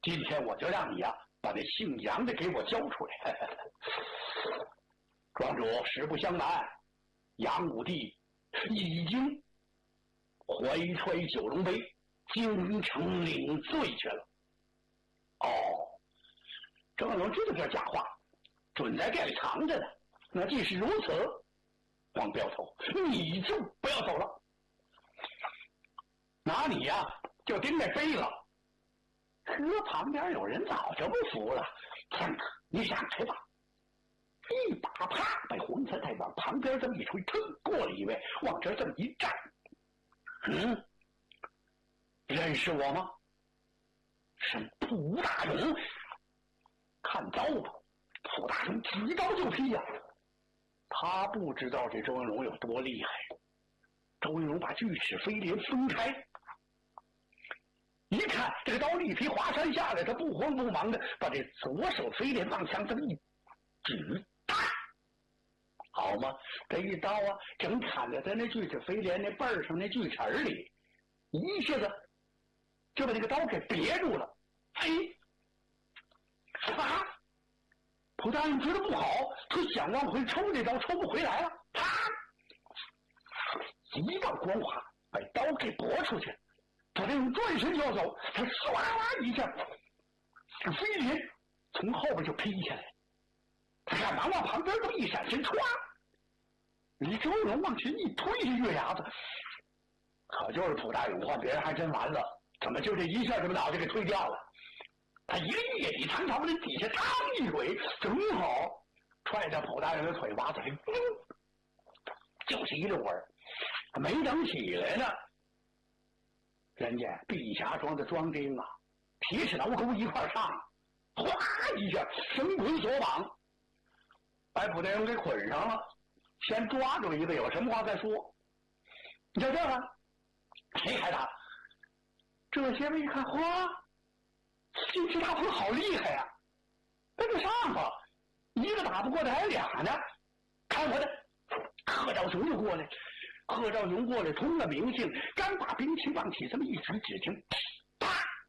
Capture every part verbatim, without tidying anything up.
今天我就让你呀、啊，把这姓杨的给我交出来。庄主，实不相瞒，杨武帝已经怀揣九龙杯，京城领罪去了。哦，郑文龙知道这假话，准在这里藏着呢。那既是如此，黄镖头，你就不要走了。拿你呀、啊，就盯着飞了。可旁边有人早就不服了，天哪，你闪开吧！一把啪把洪三太往旁边这么一吹，腾过了一位，往这这么一站。嗯，认识我吗？是蒲大勇。看招吧，蒲大勇举刀就劈呀、啊！他不知道这周文龙有多厉害。周文龙把锯齿飞镰分开，一看这个刀力劈华山下来，他不慌不忙的把这左手飞镰往墙这么一举，好吗？这一刀啊，正砍在他那锯齿飞镰那背儿上那锯齿里，一下子就把这个刀给别住了。哎，啊！蒲大勇觉得不好，他想往回抽这刀，抽不回来了。啪！一道光华把刀给拨出去，他这种转身就要走，他唰啦一下，这飞镰从后边就劈下来。他赶忙往旁边这么一闪身，歘！李周荣往前一推这月牙子，可就是蒲大勇换别人还真完了，怎么就这一下就把脑袋给推掉了？他一个夜里长朝那底下当一鬼，正好踹着蒲大勇的腿娃子里，就是一溜儿，没等起来呢，人家碧霞庄的庄丁啊，提起老狗一块上，哗一下绳捆索绑，把蒲大勇给捆上了，先抓住一个，有什么话再说。你在这儿呢，谁害他？这些人一看，哗！这这大伙好厉害呀、啊！跟着上吧，一个打不过的还有俩呢。看我的！贺兆雄就过来，贺兆雄过来通了名姓，刚把兵器往起这么一举，只听啪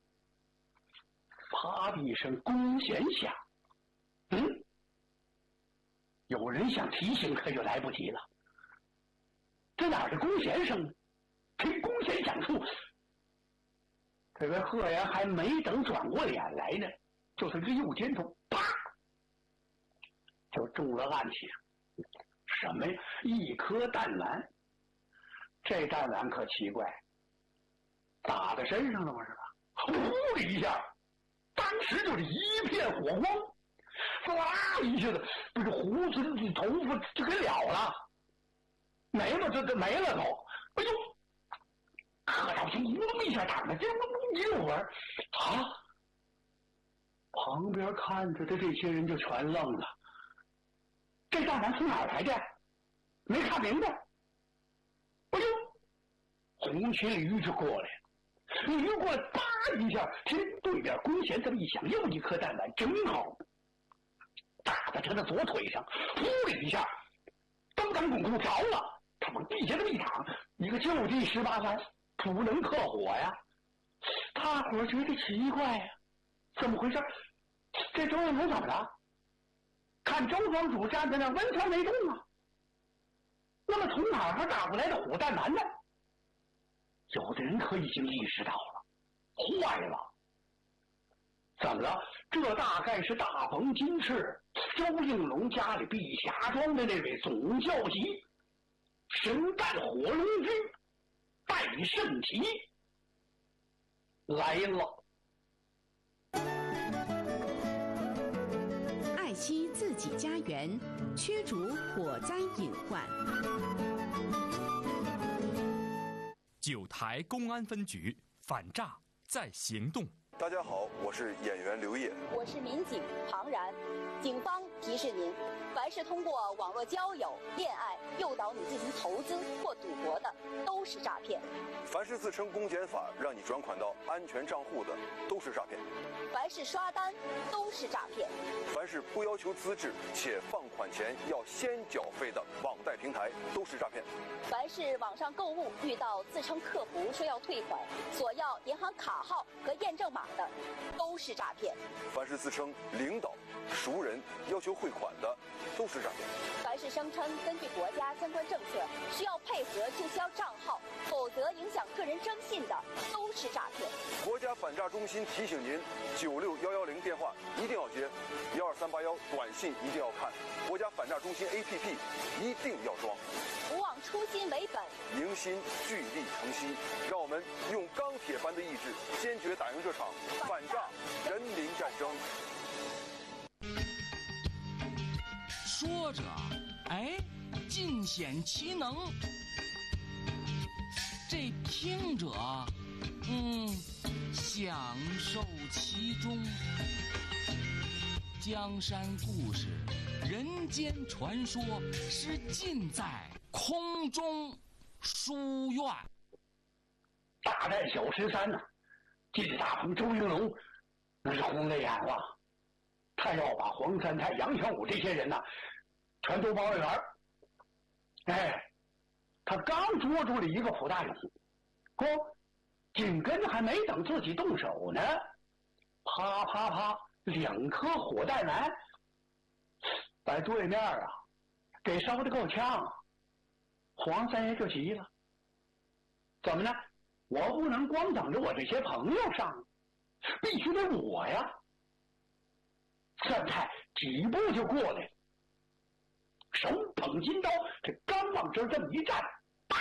啪的一声弓弦响。嗯，有人想提醒，可就来不及了。这哪儿的弓弦声呢？听弓弦响处，这位贺言还没等转过脸来呢，就是这右肩头啪就中了暗器。什么呀？一颗弹丸。这弹丸可奇怪，打在身上了吗？是吧？呼的一下，当时就是一片火光，唰一下子，这个胡子、这头发就给了了，没了，这这没了都。哎呦！贺兆雄咕噜一下躺在这，一会儿啊，旁边看着的这些人就全愣了。这弹丸从哪儿来的？没看明白。哎呦，红旗驴就过来了，驴过来，叭一下，听对面弓弦这么一响，又一颗弹丸，正好打在他的左腿上，呼的一下，当当拱拱着了。他往地下这么一躺，一个就地十八番。不能克火呀！大伙儿觉得奇怪呀，怎么回事？这周文龙怎么了？看周庄主站在那纹丝没动啊。那么从哪儿打过来的火弹丸呢？有的人可已经意识到了，坏了！怎么了？这大概是大鹏金翅周应龙家里碧霞庄的那位总教习神干火龙军戴胜奇来了。 爱惜自己家园，驱逐火灾隐患。 九台公安分局反诈在行动。 大家好，我是演员刘烨， 我是民警庞然。警方提示您，凡是通过网络交友、恋爱诱导你进行投资或赌博的，都是诈骗； 凡是自称公检法让你转款到安全账户的，都是诈骗； 凡是刷单，都是诈骗； 凡是不要求资质且放款前要先缴费的网贷平台，都是诈骗； 凡是网上购物遇到自称客服说要退款，索要银行卡号和验证码的都是诈骗。 凡是自称领导、熟人要求汇款的，都是诈骗。 凡是声称根据国家相关政策需要配合注销账号，否则影响个人征信的，都是诈骗。 国家反诈中心提醒您：九六幺幺零电话一定要接，幺二三八幺短信一定要看，国家反诈中心 A P P 一定要装。 不忘初心为本， 迎新聚力成新，让我们用钢铁般的意志，坚决打赢这场反诈人民战争。 说着，哎，尽显其能；这听者，嗯，享受其中。江山故事，人间传说，是尽在空中书院。 大战小十三呐、啊，靳大鹏、周云龙那是红了眼了。他要把黄三泰、杨全武这些人呐、啊，全都包圆。哎，他刚捉住了一个蒲大勇，说紧跟着还没等自己动手呢，啪啪啪，两颗火弹丸在对面啊，给烧得够呛。黄三爷就急了，怎么呢？我不能光等着我这些朋友上，必须得我呀。三太几步就过来了，手捧金刀，这刚往这儿这么一站，啪！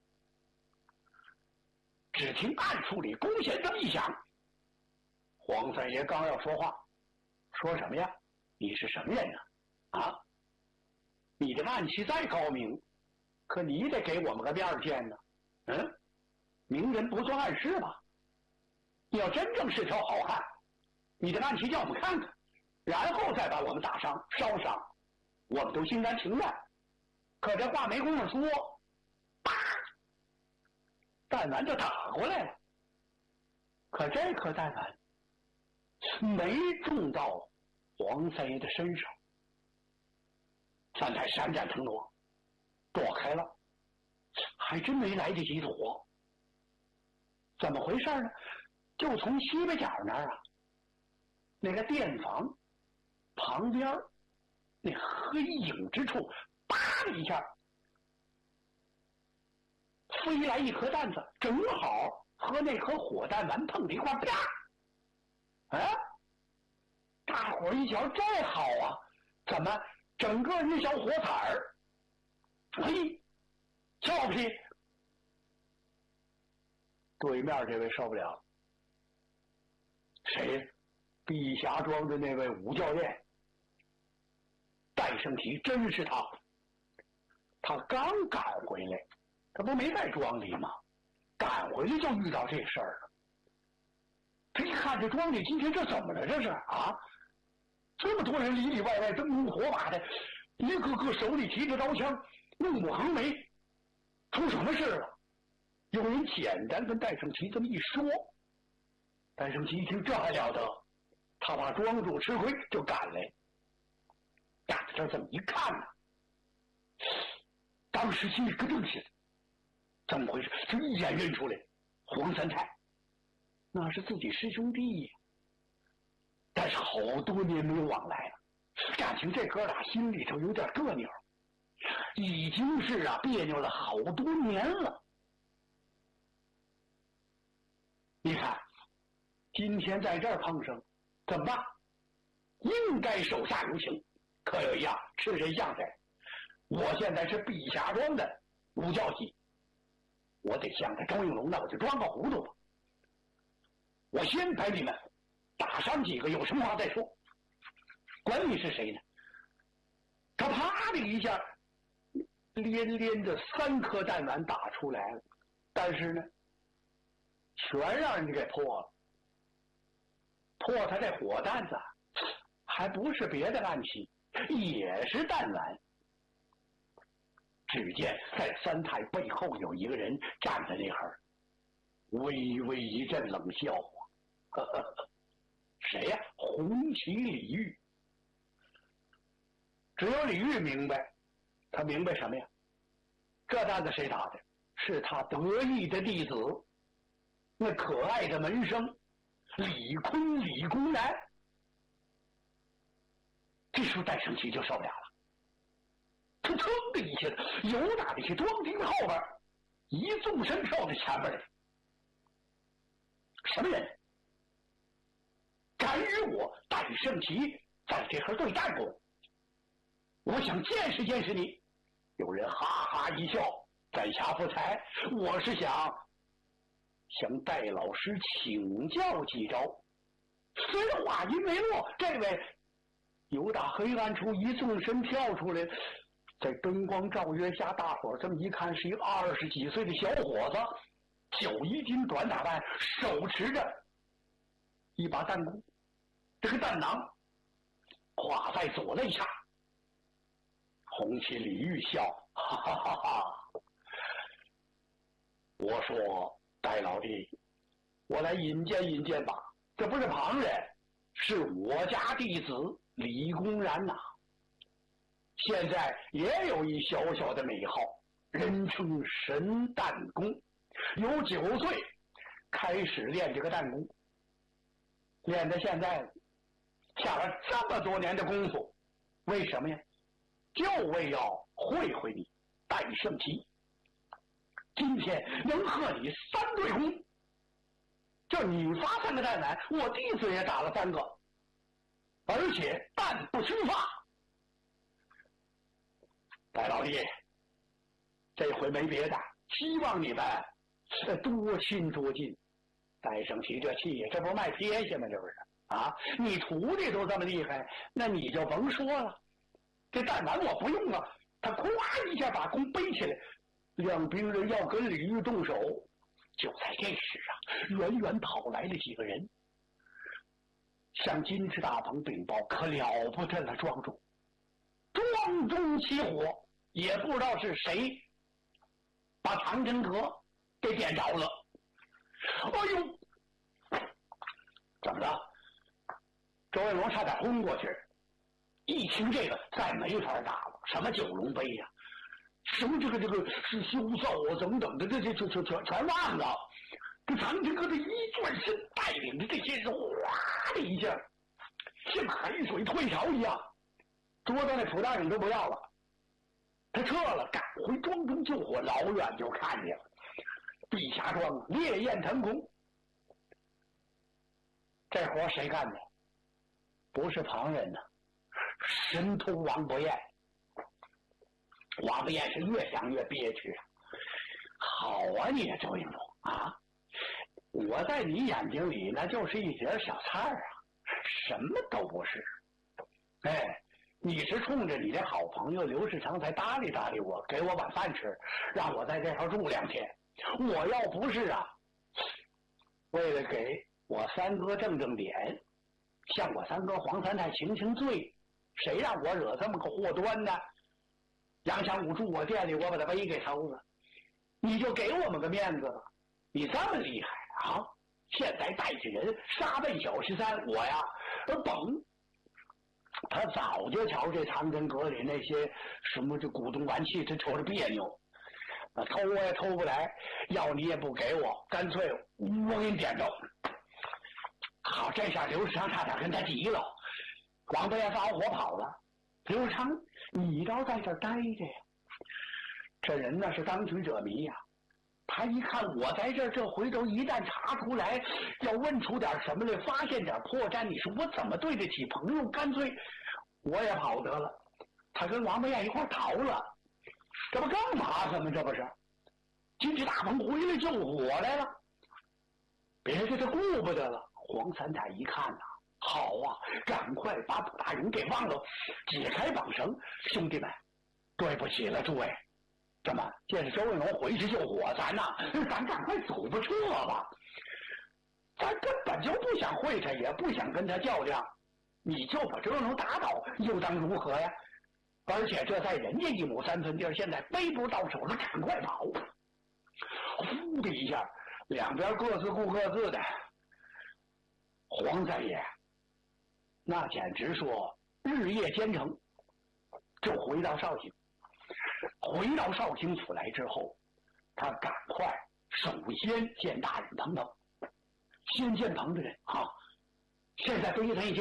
只听暗处里弓弦这么一响，黄三爷刚要说话，说什么呀？你是什么人呢？啊？你的暗器再高明，可你得给我们个面见呢。嗯，明人不做暗事吧？你要真正是条好汉，你的暗器叫我们看看。然后再把我们打伤、烧伤，我们都心甘情愿。可这话没工夫说，啪，弹丸就打过来了。可这颗弹丸没中到黄三爷的身上，三太闪闪腾挪，躲开了，还真没来得及躲。怎么回事呢？就从西北角那儿啊，那个店房旁边那黑影之处，啪的一下飞来一颗弹子，正好和那颗火弹丸碰在一块，啪！啊！大伙一瞧，这好啊，怎么整个一小火彩儿？嘿，俏皮！对面这位受不了，谁？碧霞庄的那位武教练。戴胜提真是他，他刚赶回来，他不没在庄里吗？赶回来就遇到这事儿了。他一看这庄里今天这怎么了？这是啊，这么多人里里外外灯红火把的，一个个手里提着刀枪，怒目横眉，出什么事了？有人简单跟戴胜提这么一说，戴胜提一听这还了得，他怕庄主吃亏，就赶来。赶到这儿这么一看呢、啊，当时心里咯噔起来，怎么回事？就一眼认出来，黄三太，那是自己师兄弟呀。但是好多年没有往来了，感情这哥俩心里头有点别扭，已经是啊别扭了好多年了。你看，今天在这儿碰上，怎么办？应该手下留情。可有一样，吃谁像谁。我现在是碧霞庄的武教系，我得像他周应龙，那我就装个糊涂吧。我先陪你们打伤几个，有什么话再说。管你是谁呢？他啪的一下，连连的三颗弹丸打出来了，但是呢，全让人家给破了。破他这火弹子，还不是别的暗器。也是弹丸。只见在三太背后有一个人站在那儿，微微一阵冷笑话。呵呵呵，谁呀、啊？红旗李煜。只有李煜明白，他明白什么呀？这弹子谁打的？是他得意的弟子，那可爱的门生， 李坤、李公然。这时候戴胜奇就受不了了，他腾的一下子由打的去庄丁后边，一纵身跳到前边来。什么人敢与我戴胜奇在这块对战过？我想见识见识你。有人哈哈一笑，在下不才，我是想向戴老师请教几招。随着话音没落，这位由打黑暗处一纵身跳出来，在灯光照月下，大伙儿这么一看，是一个二十几岁的小伙子，脚一筋短打扮，手持着一把弹弓，这个弹囊挎在左肋下。红旗李煜笑，哈哈哈哈！我说戴老弟，我来引荐引荐吧，这不是旁人，是我家弟子李公然呐、啊。现在也有一小小的美号，人称神弹弓，有九岁开始练这个弹弓，练到现在下了这么多年的功夫，为什么呀？就为要会会你戴胜奇，今天能和你三对攻，就你发三个弹丸，我弟子也打了三个，而且弹不虚发。戴老弟，这回没别的，希望你们多亲多近。戴胜奇这气，这不是卖撇下吗？这不是啊？你徒弟都这么厉害，那你就甭说了。这弹丸我不用了，他咵一下把弓背起来，两兵人要跟李煜动手。就在这时啊，远远跑来了几个人，向金翅大鹏禀报，可了不得了，庄主，庄中起火，也不知道是谁把藏真阁给点着了。哎呦，怎么了？周文龙差点昏过去。一听这个，再没法打了。什么九龙杯呀、啊，什么这个这个是修造啊等等的，这这这这全全忘了。这藏真阁的一转身，带领着这些人，哗的一下，像海水退潮一样，桌子那普大人都不要了，他撤了，赶回庄中救火。老远就看见了碧霞庄烈焰腾空，这活谁干的？不是旁人呢。神通王伯彦，王伯彦是越想越憋屈啊！好啊你，你周应龙啊，我在你眼睛里那就是一碟小菜啊，什么都不是。哎，你是冲着你的好朋友刘世成才搭理搭理我，给我碗饭吃，让我在这块住两天。我要不是啊，为了给我三哥正正点，向我三哥黄三太请请罪。谁让我惹这么个祸端呢？杨强武住我店里，我把他背给偷了，你就给我们个面子吧。你这么厉害啊！现在带着人杀奔小十三，我呀，甭。他早就瞧这藏真阁里那些什么这古董玩器，他瞅着别扭，偷我也偷不来，要你也不给我，干脆我给你点着。好，这下刘世昌差点跟他急了。王伯彦发火跑了，刘长，你倒在这儿待着呀！这人那是当局者迷呀、啊，他一看我在这儿，这回头一旦查出来，要问出点什么来，发现点破绽，你说我怎么对得起朋友？干脆我也跑得了。他跟王伯彦一块逃了，这不更麻烦吗？这不是？金翅大鹏回来救火来了，别的他顾不得了。黄三太一看呐、啊。好啊，赶快把卜大人给忘了，解开绑绳。兄弟们，对不起了诸位。怎么见着周文龙回去救火，咱呐、啊，咱赶快走不撤吧。咱根本就不想会他，也不想跟他较量。你就把周文龙打倒，又当如何呀？而且这在人家一亩三分地儿，现在背不到手了，赶快跑！呼的一下，两边各自顾各自的。黄三爷。那简直说日夜兼程，就回到绍兴。回到绍兴府来之后，他赶快首先见大人等等， 先建棚的人啊，现在对于他已经。